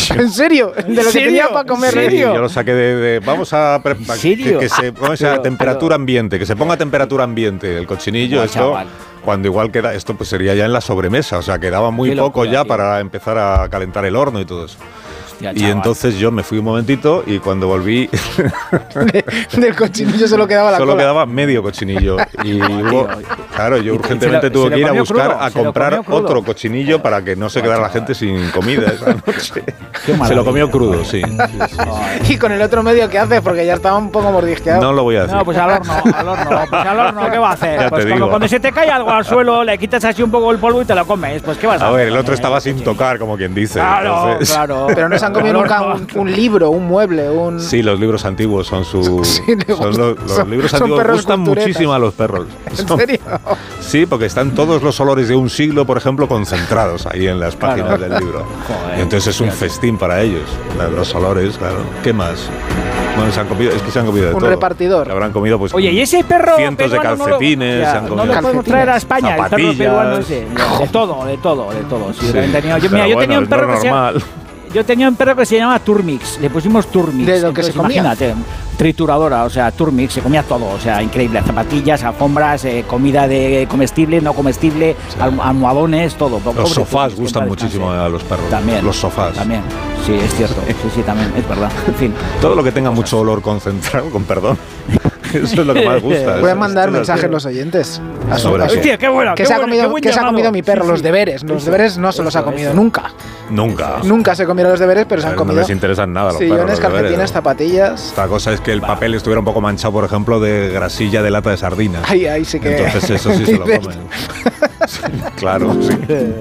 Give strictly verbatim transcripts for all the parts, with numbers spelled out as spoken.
cochinillo. ¿En serio? ¿De lo que tenía para comer? Sí, yo lo saqué de... de vamos a... Pre, que, que se ponga a temperatura ambiente, que se ponga a temperatura ambiente el cochinillo, oh, esto... Chaval. Cuando igual queda, esto pues sería ya en la sobremesa, o sea, quedaba muy Qué poco locura, ya tío. Para empezar a calentar el horno y todo eso. Hostia, y entonces yo me fui un momentito y cuando volví... de, del cochinillo solo quedaba la Solo cola. quedaba medio cochinillo. Y hubo, claro, yo urgentemente lo, tuve que ir a buscar crudo, a comprar otro cochinillo para que no se quedara la gente sin comida esa noche. Se lo comió crudo, sí. sí, sí. ¿Y con el otro medio qué haces? Porque ya estaba un poco mordisqueado. No lo voy a decir. No, pues al horno, al horno. Pues al horno, ¿qué va a hacer? Ya pues como cuando se te cae algo al suelo, le quitas así un poco el polvo y te lo comes. Pues ¿qué vas a hacer? A ver, el otro estaba sin tocar, como quien dice. Claro, entonces. claro. Pero no se han comido nunca un, un libro, un mueble, un... Sí, los libros antiguos son su... Sí, son los, los son, libros son antiguos gustan muchísimo a los perros. ¿En son, serio? Sí, porque están todos los olores de un siglo, por ejemplo, concentrados ahí en las páginas claro. del libro. Joder, y entonces es un festín para ellos, los olores, claro. ¿Qué más? Bueno, se han comido, es que se han comido de un todo. Un repartidor. Habrán comido pues Oye, ¿y ese perro cientos de calcetines, no lo, se han comido no lo podemos traer a España, zapatillas, el perro peruano ese. De todo, de todo, de todo. Sí, sí. Tenía, yo, mira, bueno, yo tenía un perro no que se llama, yo tenía un perro que se llamaba Turmix, le pusimos Turmix. De lo que Entonces, se comía. Imagínate, trituradora, o sea, Turmix, se comía todo, o sea, increíble, zapatillas, alfombras, eh, comida de comestible, no comestible, sí. almohadones, todo. Los Pobre, sofás pues, gustan muchísimo a los perros. También. Los sofás. También, sí, es cierto, sí, sí, sí también, es verdad. En fin. Todo lo que tenga mucho olor concentrado, con perdón. Eso es lo que más gusta. Voy a mandar mensajes a los oyentes. A su, a su, Hostia, qué bueno. ¿Qué, qué se, ha bueno, comido, qué ¿qué se ha comido mi perro? Sí, los sí. deberes. Los sí, deberes no se los ha comido eso. nunca. Nunca. Nunca se comieron los deberes, pero se han comido. No les interesan nada los sillones, perros. calcetines, deberes, ¿no? zapatillas. Esta cosa es que el papel estuviera un poco manchado, por ejemplo, de grasilla de lata de sardinas. Ay, ay, sí que. Entonces eso sí se lo comen. Sí, claro, sí.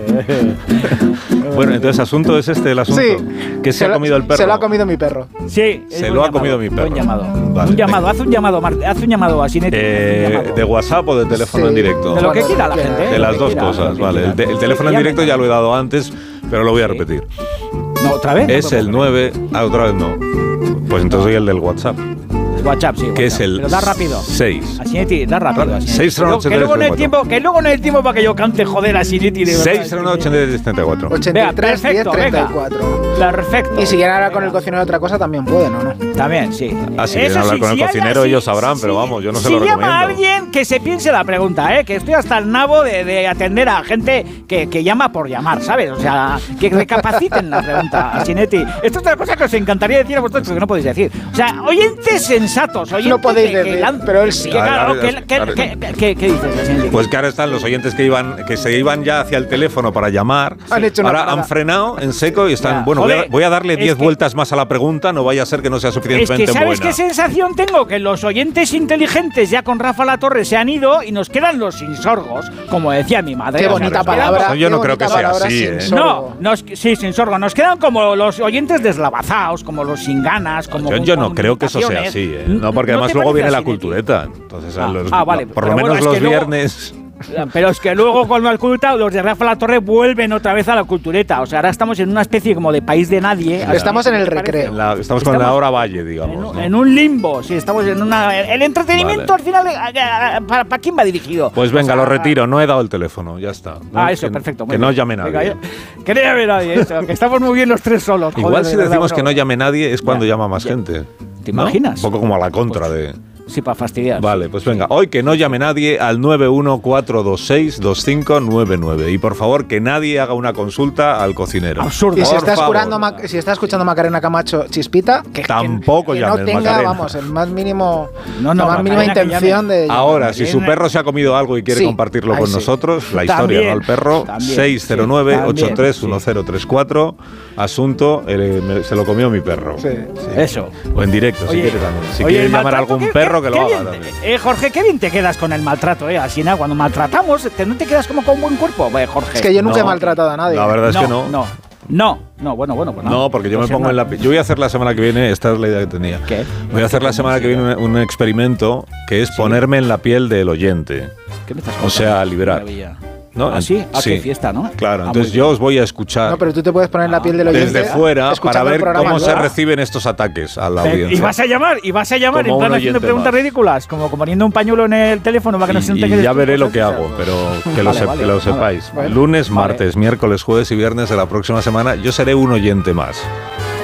Bueno, entonces asunto es este el asunto. Sí. ¿Qué se, se ha comido el perro? Se lo ha comido mi perro. Sí. Se lo ha llamado, comido mi perro. Buen llamado. Vale. Un llamado. Haz un llamado, Mar- haz un llamado así. Eh, llamado. ¿De WhatsApp o de teléfono sí. en directo? De lo que quiera la gente. De ¿eh? las dos quiera, cosas, vale. El, de, el teléfono en directo ya lo he dado antes, pero lo voy a repetir. No, ¿otra vez? Es no, el nueve... Ah, otra vez no. Pues entonces soy el del WhatsApp. WhatsApp, sí. Que WhatsApp. es el Pero da rápido. seis. Asinetti, da rápido. seis cero nueve que, luego no hay tiempo, que luego no hay tiempo para que yo cante, joder, Asinetti. seis cero nueve ochenta y tres setenta y cuatro. ochenta y tres, diez, treinta y cuatro. Perfecto. Y si quieren hablar con el cocinero de otra cosa, también pueden, ¿o no? También, sí. Ah, si quieren hablar sí, con el si cocinero, haya, ellos sí, sabrán, sí, pero vamos, yo no si se lo recomiendo. Si llama a alguien, que se piense la pregunta, ¿eh? Que estoy hasta el nabo de, de atender a gente que, que llama por llamar, ¿sabes? O sea, que recapaciten la pregunta, Asinetti. Esto es otra cosa que os encantaría decir a vosotros, que no podéis decir. O sea, oyentes sensatos, oyentes no podéis que, decir, que lan- pero él sí. Que, claro, Ahora, que, ahora, que, que, que, ¿qué dices, Asinetti? Pues que ahora están los oyentes que iban, que se iban ya hacia el teléfono para llamar. Han hecho una ahora parada. han frenado en seco y están, Ya. bueno, Joder, voy a, voy a darle diez que- vueltas más a la pregunta, no vaya a ser que no sea Es suficientemente que ¿sabes buena. qué sensación tengo? Que los oyentes inteligentes ya con Rafa Latorre se han ido y nos quedan los insorgos, como decía mi madre. Qué O sea, bonita nos quedan- palabra. Yo no qué creo que bonita sea palabra así, sin ¿eh? sorgo. No, nos, sí, sin sorgo. Nos quedan como los oyentes deslavazados, como los sin ganas, como Yo, con- yo no con creo que eso sea limitaciones. así, ¿eh? No, porque ¿No además te luego parece viene la así, cultureta. Entonces, Ah, los- ah, vale, por pero lo menos bueno, es los que luego- viernes. Pero es que luego con la cultureta, los de Rafa Latorre vuelven otra vez a la cultureta. O sea, ahora estamos en una especie como de país de nadie. Estamos en el ¿Qué te parece? recreo. En la- estamos con Estamos la hora valle, En digamos. un, ¿no? en un limbo, sí, estamos en una... El entretenimiento Vale. al final, ¿para, ¿para quién va dirigido? Pues O venga, sea, lo retiro, no he dado el teléfono, ya está. Ah, No, eso, que, perfecto. muy Que no bien. llame nadie. Venga, yo- que no llame nadie, eso, que estamos muy bien los tres solos. Igual joder, si de verdad, decimos bueno. que no llame nadie es cuando Ya, llama más ya. gente. ¿Te ¿No? imaginas? Un poco como a la contra de... Sí, para fastidiar. Vale, pues venga, hoy que no llame nadie al nueve uno cuatro dos seis dos cinco nueve nueve y por favor que nadie haga una consulta al cocinero. Absurdo. Y si Por está, favor. escuchando, Ma- si está escuchando Macarena Camacho Chispita, que, Tampoco que, que no llames, tenga, Macarena. vamos, el más mínimo, No, no, la más mínima Macarena, que intención llame. de... Ahora, si su Macarena. perro se ha comido algo y quiere Sí, compartirlo ahí con sí. nosotros, la historia, También, ¿no? El perro, también, seis cero nueve ocho tres uno sí. cero tres cuatro, asunto, eh, me- se lo comió mi perro. Sí. Eso. O en directo, si Oye, quiere también. Si oye, quiere el llamar a maltrato, algún qué- perro, qué- que lo qué haga bien también. te- Eh, Jorge, qué bien te quedas con el maltrato, ¿eh? Así nada, cuando maltratamos, te- ¿no te quedas como con buen cuerpo? Eh, Jorge. Es que yo nunca he No, maltratado a nadie. La verdad es que no. No, no, no, bueno, bueno, pues no. No, porque yo Pues me pongo no. en la... pi- Yo voy a hacer la semana que viene, esta es la idea que tenía. ¿Qué? Voy a hacer la semana que viene un, un experimento que es ponerme en la piel del oyente. ¿Qué me estás O sea, liberar. Maravilla. ¿No? ¿Ah, sí? Ah, Sí. qué fiesta, ¿no? Claro, Ah, entonces muy yo bien. os voy a escuchar No, pero tú te puedes poner en la piel del oyente desde fuera para escuchando el ver programa, cómo ¿no? se reciben estos ataques a la Eh, audiencia. Y vas a llamar, y vas a llamar Como en plan un haciendo oyente preguntas más. ridículas, como, como poniendo un pañuelo en el teléfono para que no se Y, note y que eres ya tú, veré lo cosas que esas. hago, pero que, lo, Vale, sep- vale, que lo vale. sepáis. Vale. Lunes, Vale. martes, miércoles, jueves y viernes de la próxima semana yo seré un oyente más.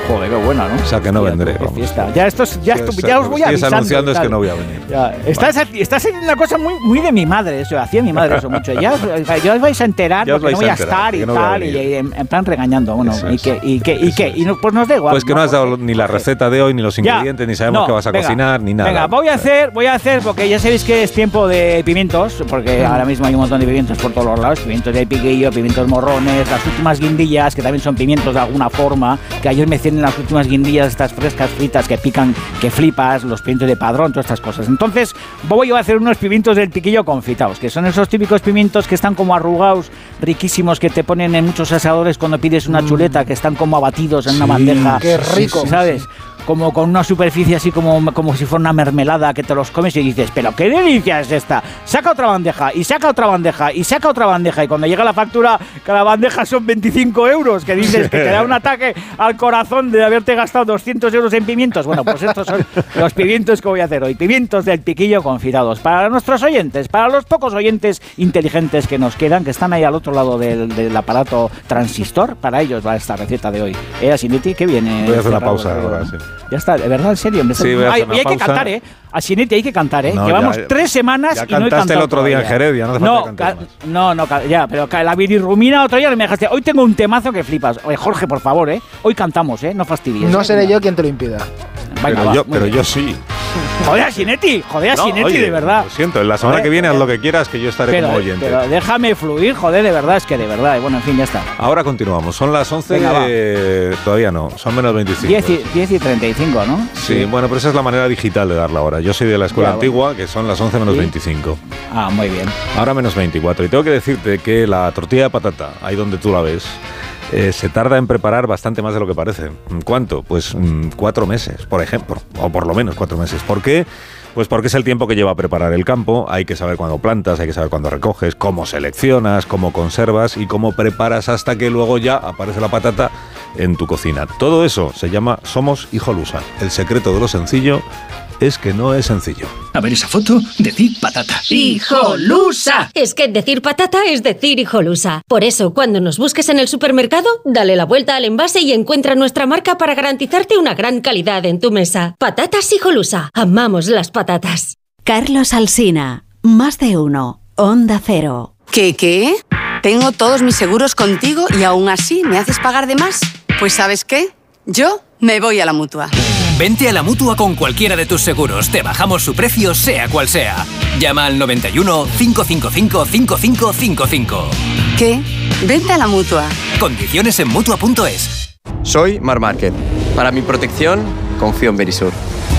Joder, qué buena, ¿no? O sea que no Tía, vendré. Qué fiesta. Ya, esto, ya, si esto, es, ya os voy avisando. anunciando es que no voy a venir. Ya. Estás, vale. estás en una cosa muy, muy de mi madre, eso. Hacía mi madre eso mucho. Ya, ya os vais a enterar ya porque no voy a estar y no tal, y, y en, en plan regañando. Bueno, eso y es. que, y que, y que, y no, pues nos da igual. Pues que no, no has dado ni la receta de hoy, ni los ingredientes, ya. ni sabemos no, qué vas a venga, cocinar, ni nada. Venga, voy a hacer, voy a hacer, porque ya sabéis que es tiempo de pimientos, porque ahora mismo hay un montón de pimientos por todos los lados, pimientos de piquillo, pimientos morrones, las últimas guindillas, que también son pimientos de alguna forma, que ayer me tienen las últimas guindillas, estas frescas fritas que pican, que flipas, los pimientos de padrón, todas estas cosas. Entonces, voy a hacer unos pimientos del piquillo confitados, que son esos típicos pimientos que están como arrugados, riquísimos, que te ponen en muchos asadores cuando pides una chuleta, que están como abatidos en sí, una bandeja. ¡Qué rico! ¿Sabes? Sí. Como con una superficie así como, como si fuera una mermelada que te los comes y dices, pero qué delicia es esta. Saca otra bandeja y saca otra bandeja y saca otra bandeja. Y cuando llega la factura, cada bandeja son veinticinco euros, que dices que te da un ataque al corazón de haberte gastado doscientos euros en pimientos. Bueno, pues estos son los pimientos que voy a hacer hoy. Pimientos del piquillo confitados. Para nuestros oyentes, para los pocos oyentes inteligentes que nos quedan, que están ahí al otro lado del, del aparato transistor, para ellos va esta receta de hoy. ¿Eh, Asinetti? ¿Qué viene? Voy a hacer una pausa ahora, sí. Ya está, de verdad, en serio. Sí, voy a hacer hay, una y hay pausa. que cantar, ¿eh? A Sinetti hay que cantar, ¿eh? No, Llevamos ya, tres semanas ya y no he cantado. cantaste el otro día todavía. en Jerez, ya no hace falta no, cantar ca- más. no, no, ya, pero la bilirrumina otro día no me dejaste. Hoy tengo un temazo que flipas. Oye, Jorge, por favor, ¿eh? Hoy cantamos, ¿eh? No fastidies. No ¿eh? seré yo quien te lo impida. Venga, pero va, yo, pero bien. yo sí. Joder, a Sinetti, joder, a No, Sinetti, oye, de verdad. Lo siento, en la semana Joder, que viene haz joder. lo que quieras, que yo estaré Pero, como oyente. pero déjame fluir, joder, de verdad, es que de verdad. Y bueno, en fin, ya está. Ahora continuamos. Son las once. Venga, eh, todavía no, son menos veinticinco. diez y treinta y cinco, ¿no? Sí, sí, bueno, pero esa es la manera digital de dar la hora. Yo soy de la escuela Ya, antigua, bueno. que son las once menos ¿Sí? veinticinco. Ah, muy bien. Ahora menos veinticuatro. Y tengo que decirte que la tortilla de patata, ahí donde tú la ves, eh, se tarda en preparar bastante más de lo que parece. ¿Cuánto? Pues mmm, cuatro meses, por ejemplo. O por lo menos cuatro meses. ¿Por qué? Pues porque es el tiempo que lleva a preparar el campo. Hay que saber cuándo plantas, hay que saber cuándo recoges, cómo seleccionas, cómo conservas y cómo preparas hasta que luego ya aparece la patata en tu cocina. Todo eso se llama Somos Hijolusa. El secreto de lo sencillo es que no es sencillo. A ver esa foto, decir patata. ¡Hijolusa! Es que decir patata es decir hijolusa. Por eso, cuando nos busques en el supermercado, dale la vuelta al envase y encuentra nuestra marca para garantizarte una gran calidad en tu mesa. Patatas Hijolusa. Amamos las patatas. Carlos Alsina. Más de uno. Onda Cero. ¿Qué, qué? Tengo todos mis seguros contigo y aún así me haces pagar de más. Pues ¿sabes qué? Yo me voy a la Mutua. Vente a la Mutua con cualquiera de tus seguros. Te bajamos su precio, sea cual sea. Llama al noventa y uno, cinco cinco cinco, cinco cinco cinco cinco. ¿Qué? Vente a la Mutua. Condiciones en Mutua punto es. Soy Mar Márquez. Para mi protección, confío en Verisur.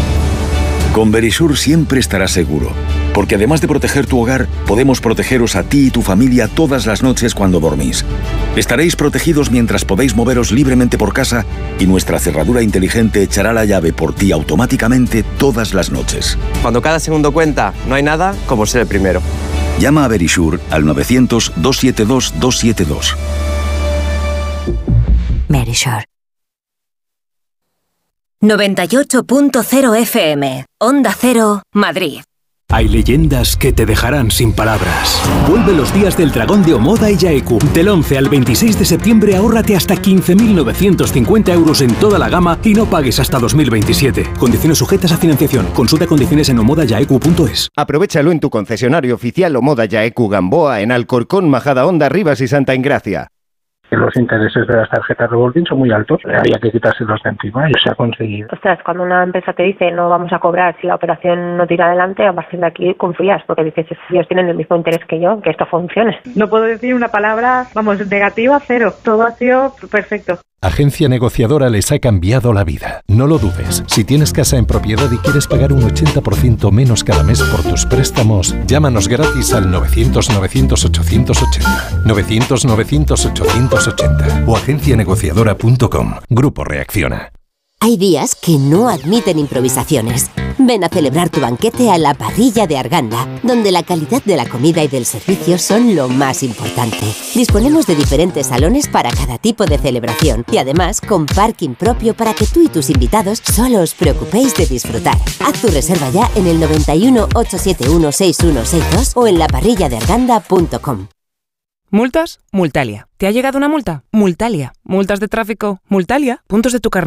Con Verisur siempre estarás seguro, porque además de proteger tu hogar, podemos protegeros a ti y tu familia todas las noches cuando dormís. Estaréis protegidos mientras podéis moveros libremente por casa y nuestra cerradura inteligente echará la llave por ti automáticamente todas las noches. Cuando cada segundo cuenta, no hay nada como ser el primero. Llama a Verisur al novecientos, doscientos setenta y dos, doscientos setenta y dos. Verisur. noventa y ocho punto cero F M. Onda Cero, Madrid. Hay leyendas que te dejarán sin palabras. Vuelve los días del dragón de Omoda y Yaeku. Del once al veintiséis de septiembre ahórrate hasta quince mil novecientos cincuenta euros en toda la gama y no pagues hasta dos mil veintisiete. Condiciones sujetas a financiación. Consulta condiciones en omoda yaeku punto es. Aprovechalo en tu concesionario oficial Omoda Yaeku Gamboa en Alcorcón, Majadahonda, Rivas y Santa Engracia. Los intereses de las tarjetas revolving son muy altos, había que quitárselos de encima y se ha conseguido. Ostras, cuando una empresa te dice no vamos a cobrar si la operación no tira adelante, a partir de aquí confías, porque dices, ellos tienen el mismo interés que yo, que esto funcione. No puedo decir una palabra, vamos, negativa, cero. Todo ha sido perfecto. Agencia Negociadora les ha cambiado la vida. No lo dudes. Si tienes casa en propiedad y quieres pagar un ochenta por ciento menos cada mes por tus préstamos, llámanos gratis al novecientos, novecientos, ochocientos ochenta. novecientos, novecientos, ochocientos ochenta. O agencia negociadora punto com. Grupo Reacciona. Hay días que no admiten improvisaciones. Ven a celebrar tu banquete a la Parrilla de Arganda, donde la calidad de la comida y del servicio son lo más importante. Disponemos de diferentes salones para cada tipo de celebración y además con parking propio para que tú y tus invitados solo os preocupéis de disfrutar. Haz tu reserva ya en el noventa y uno, ochocientos setenta y uno, sesenta y uno sesenta y dos o en la parrilla de arganda punto com. ¿Multas? Multalia. ¿Te ha llegado una multa? Multalia. ¿Multas de tráfico? Multalia. ¿Puntos de tu carnet